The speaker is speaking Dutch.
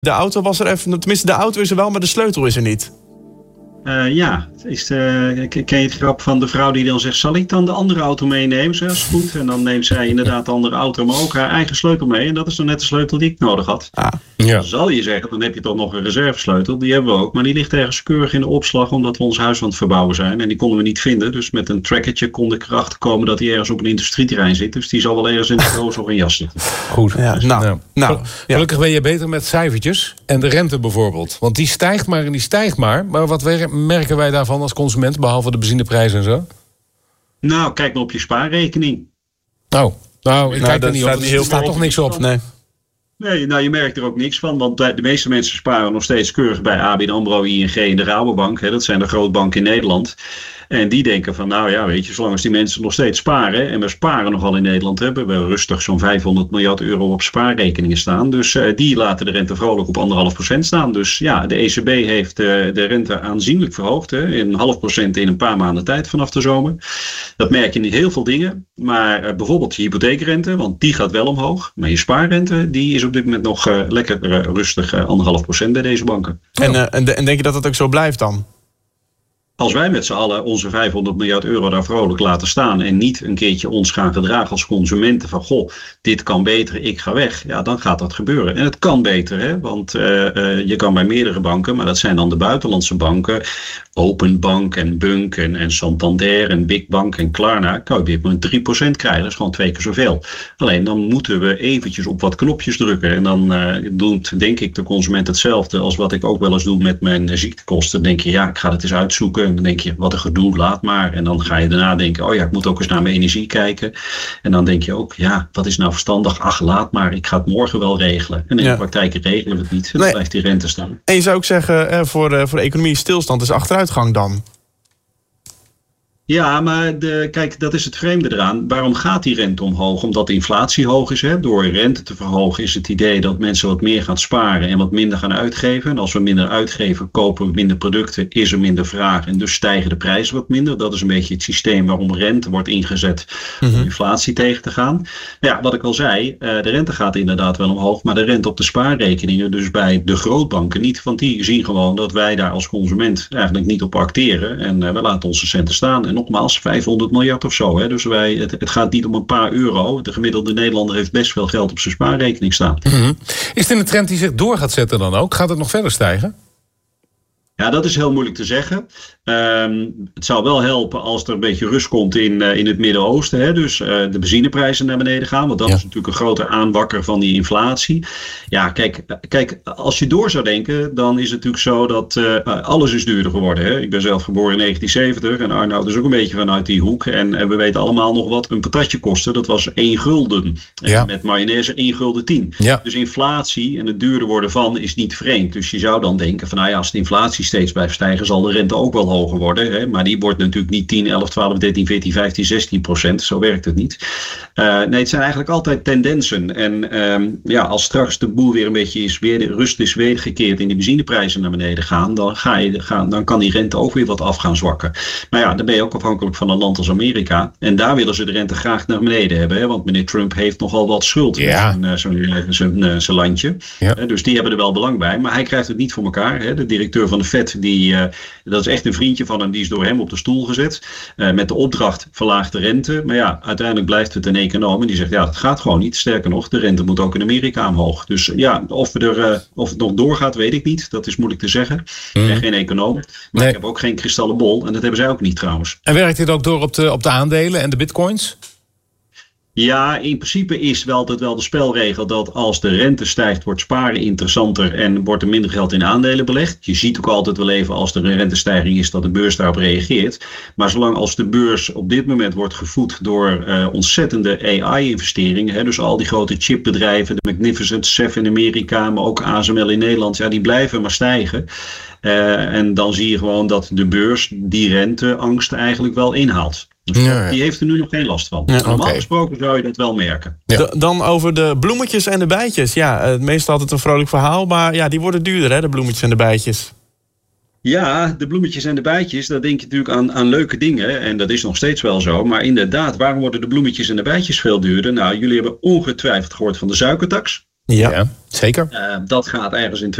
De auto was er even, tenminste de auto is er wel, maar de sleutel is er niet. Ken je het grap van de vrouw die dan zegt, zal ik dan de andere auto meenemen? Dat is goed. En dan neemt zij inderdaad de andere auto, maar ook haar eigen sleutel mee. En dat is dan net de sleutel die ik nodig had. Dan zal je zeggen, dan heb je toch nog een reservesleutel. Die hebben we ook, maar die ligt ergens keurig in de opslag, omdat we ons huis aan het verbouwen zijn. En die konden we niet vinden. Dus met een trackertje kon ik erachter komen dat die ergens op een industrieterrein zit. Dus die zal wel ergens in de doos of een jas zitten. Goed. Gelukkig ben je beter met cijfertjes. En de rente bijvoorbeeld. Want die stijgt maar en die stijgt maar. Maar wat merken wij daarvan als consument, behalve de benzineprijs en zo? Nou, kijk maar op je spaarrekening. Ik kijk er niet op. Er staat toch niks op. Nee, nou je merkt er ook niks van, want de meeste mensen sparen nog steeds keurig bij ABN AMRO, ING en de Rabobank. Dat zijn de grootbanken in Nederland. En die denken van, zolang als die mensen nog steeds sparen, en we sparen nogal in Nederland, hebben we rustig zo'n 500 miljard euro op spaarrekeningen staan. Dus die laten de rente vrolijk op 1,5% staan. Dus ja, de ECB heeft de rente aanzienlijk verhoogd. In 0,5% in een paar maanden tijd vanaf de zomer. Dat merk je in heel veel dingen. Maar bijvoorbeeld je hypotheekrente, want die gaat wel omhoog. Maar je spaarrente, die is op dit moment nog lekker rustig 1,5% bij deze banken. En denk je dat dat ook zo blijft dan? Als wij met z'n allen onze 500 miljard euro daar vrolijk laten staan en niet een keertje ons gaan gedragen als consumenten van dit kan beter, ik ga weg. Ja, dan gaat dat gebeuren. En het kan beter, hè? Want je kan bij meerdere banken, maar dat zijn dan de buitenlandse banken, Openbank en Bunk en Santander en Big Bank en Klarna, kan je dit met 3% krijgen. Dat is gewoon 2 keer zoveel. Alleen dan moeten we eventjes op wat knopjes drukken. En dan doet, denk ik, de consument hetzelfde als wat ik ook wel eens doe met mijn ziektekosten. Dan denk je, ik ga het eens uitzoeken. En dan denk je, wat een gedoe, laat maar. En dan ga je daarna denken, ik moet ook eens naar mijn energie kijken. En dan denk je ook, wat is nou verstandig? Ach, laat maar, ik ga het morgen wel regelen. En in de praktijk regelen we het niet. En dan blijft die rente staan. En je zou ook zeggen, voor de economie stilstand is achteruitgang dan? Ja, maar kijk, dat is het vreemde eraan. Waarom gaat die rente omhoog? Omdat de inflatie hoog is. Door rente te verhogen is het idee dat mensen wat meer gaan sparen en wat minder gaan uitgeven. En als we minder uitgeven, kopen we minder producten, is er minder vraag en dus stijgen de prijzen wat minder. Dat is een beetje het systeem waarom rente wordt ingezet om inflatie tegen te gaan. Ja, wat ik al zei, de rente gaat inderdaad wel omhoog, maar de rente op de spaarrekeningen, dus bij de grootbanken niet. Want die zien gewoon dat wij daar als consument eigenlijk niet op acteren en we laten onze centen staan. En nogmaals, 500 miljard of zo. Dus het gaat niet om een paar euro. De gemiddelde Nederlander heeft best veel geld op zijn spaarrekening staan. Is dit een trend die zich door gaat zetten dan ook? Gaat het nog verder stijgen? Ja, dat is heel moeilijk te zeggen. Het zou wel helpen als er een beetje rust komt in het Midden-Oosten. Dus de benzineprijzen naar beneden gaan. Want dat is natuurlijk een grote aanwakker van die inflatie. Ja, kijk, als je door zou denken, dan is het natuurlijk zo dat alles is duurder geworden. Ik ben zelf geboren in 1970 en Arnoud is ook een beetje vanuit die hoek. En we weten allemaal nog wat een patatje kostte. Dat was 1 gulden. Met mayonaise 1,10 gulden. Ja. Dus inflatie en het duurder worden van is niet vreemd. Dus je zou dan denken van als de inflatie steeds blijft stijgen, zal de rente ook wel hoger worden. Maar die wordt natuurlijk niet 10, 11, 12, 13, 14, 15, 16%. Zo werkt het niet. Nee, het zijn eigenlijk altijd tendensen. En als straks de boel weer een beetje de rust is weergekeerd in die benzineprijzen naar beneden gaan, dan kan die rente ook weer wat af gaan zwakken. Maar dan ben je ook afhankelijk van een land als Amerika. En daar willen ze de rente graag naar beneden hebben. Want meneer Trump heeft nogal wat schuld in zijn landje. Ja. Dus die hebben er wel belang bij. Maar hij krijgt het niet voor elkaar. De directeur van de Fed, dat is echt een vriendje van hem, die is door hem op de stoel gezet. Met de opdracht verlaagde rente. Maar uiteindelijk blijft het een econoom en die zegt, het gaat gewoon niet. Sterker nog, de rente moet ook in Amerika omhoog. Dus of het nog doorgaat, weet ik niet. Dat is moeilijk te zeggen. Ik ben geen econoom. Maar ik heb ook geen kristallenbol. En dat hebben zij ook niet trouwens. En werkt dit ook door op de aandelen en de bitcoins? Ja, in principe is wel altijd wel de spelregel dat als de rente stijgt, wordt sparen interessanter en wordt er minder geld in aandelen belegd. Je ziet ook altijd wel even als er een rentestijging is dat de beurs daarop reageert. Maar zolang als de beurs op dit moment wordt gevoed door ontzettende AI-investeringen, dus al die grote chipbedrijven, de Magnificent Seven in Amerika, maar ook ASML in Nederland, die blijven maar stijgen. En dan zie je gewoon dat de beurs die renteangst eigenlijk wel inhaalt. Dus die heeft er nu nog geen last van. Normaal gesproken zou je dat wel merken. Ja. Dan over de bloemetjes en de bijtjes. Meestal altijd een vrolijk verhaal, maar die worden duurder, de bloemetjes en de bijtjes. Ja, de bloemetjes en de bijtjes, daar denk je natuurlijk aan leuke dingen. En dat is nog steeds wel zo. Maar inderdaad, waarom worden de bloemetjes en de bijtjes veel duurder? Nou, jullie hebben ongetwijfeld gehoord van de suikertax. Ja, zeker. Dat gaat ergens in